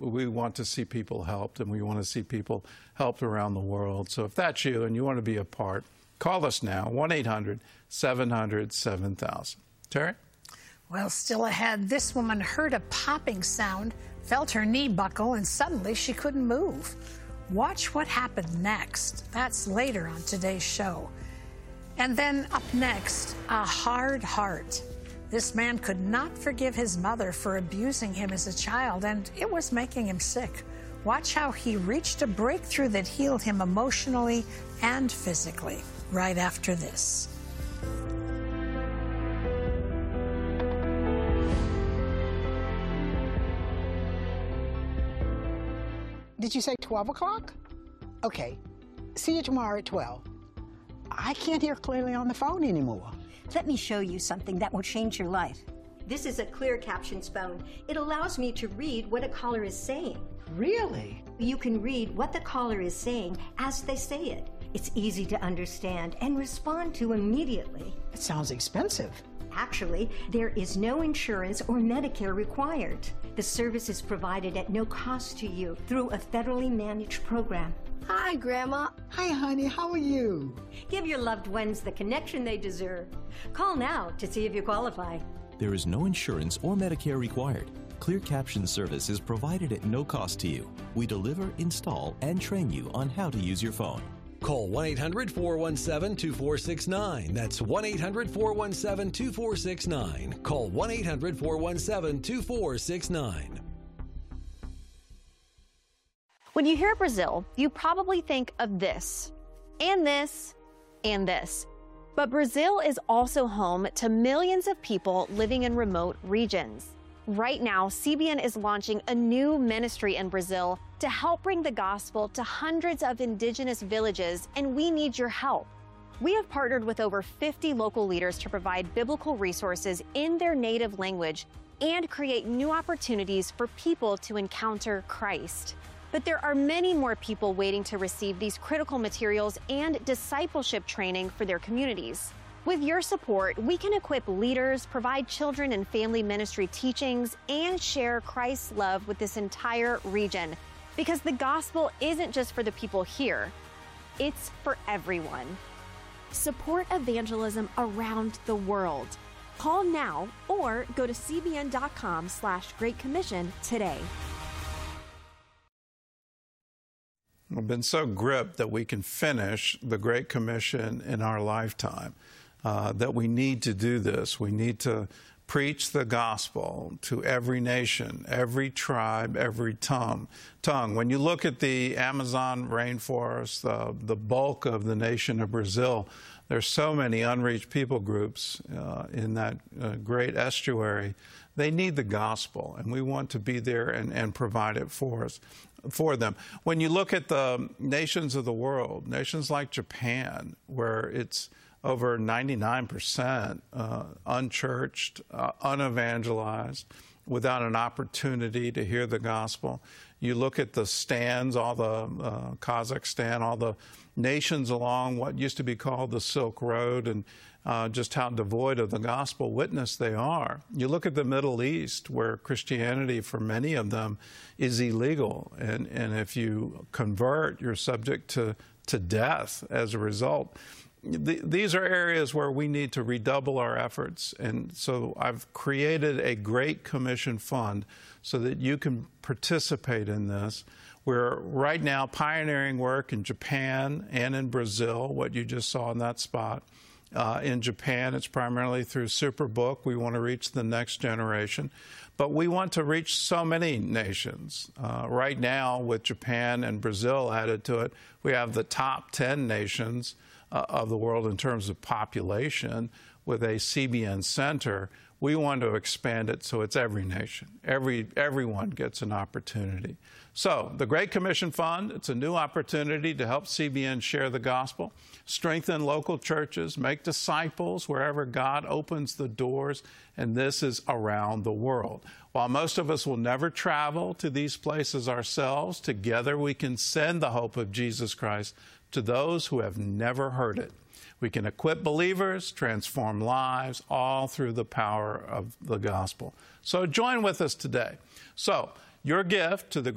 we want to see people helped, and we want to see people helped around the world. So if that's you and you want to be a part, call us now, 1-800-700-7000. Terry? Well, still ahead, this woman heard a popping sound, felt her knee buckle, and suddenly she couldn't move. Watch what happened next. That's later on today's show. And then up next, a hard heart. This man could not forgive his mother for abusing him as a child, and it was making him sick. Watch how he reached a breakthrough that healed him emotionally and physically right after this. Did you say 12 o'clock? Okay. See you tomorrow at 12. I can't hear clearly on the phone anymore. Let me show you something that will change your life. This is a Clear Captions phone. It allows me to read what a caller is saying. Really? You can read what the caller is saying as they say it. It's easy to understand and respond to immediately. It sounds expensive. Actually, there is no insurance or Medicare required. The service is provided at no cost to you through a federally managed program. Hi, Grandma. Hi, honey. How are you? Give your loved ones the connection they deserve. Call now to see if you qualify. There is no insurance or Medicare required. Clear Captions service is provided at no cost to you. We deliver, install, and train you on how to use your phone. Call 1-800-417-2469. That's 1-800-417-2469. Call 1-800-417-2469. When you hear Brazil, you probably think of this, and this, and this. But Brazil is also home to millions of people living in remote regions. Right now, CBN is launching a new ministry in Brazil to help bring the gospel to hundreds of indigenous villages, and we need your help. We have partnered with over 50 local leaders to provide biblical resources in their native language and create new opportunities for people to encounter Christ. But there are many more people waiting to receive these critical materials and discipleship training for their communities. With your support, we can equip leaders, provide children and family ministry teachings, and share Christ's love with this entire region. Because the gospel isn't just for the people here, it's for everyone. Support evangelism around the world. Call now or go to cbn.com/Great Commission today. We've been so gripped that we can finish the Great Commission in our lifetime, that we need to do this. We need to preach the gospel to every nation, every tribe, every tongue. When you look at the Amazon rainforest, the bulk of the nation of Brazil, there's so many unreached people groups in that great estuary. They need the gospel, and we want to be there and provide it for them. When you look at the nations of the world, nations like Japan, where it's over 99% unchurched, unevangelized, without an opportunity to hear the gospel. You look at the stands, all the Kazakhstan, all the nations along what used to be called the Silk Road, and just how devoid of the gospel witness they are. You look at the Middle East, where Christianity, for many of them, is illegal. And if you convert, you're subject to death as a result. These are areas where we need to redouble our efforts. And so I've created a Great Commission Fund so that you can participate in this. We're right now pioneering work in Japan and in Brazil, what you just saw in that spot. In Japan, it's primarily through Superbook. We want to reach the next generation. But we want to reach so many nations. Right now, with Japan and Brazil added to it, we have the top 10 nations of the world in terms of population with a CBN center. We want to expand it so it's every nation. Everyone gets an opportunity. So the Great Commission Fund, it's a new opportunity to help CBN share the gospel, strengthen local churches, make disciples wherever God opens the doors, and this is around the world. While most of us will never travel to these places ourselves, together we can send the hope of Jesus Christ to those who have never heard it. We can equip believers, transform lives, all through the power of the gospel. So join with us today. So your gift to the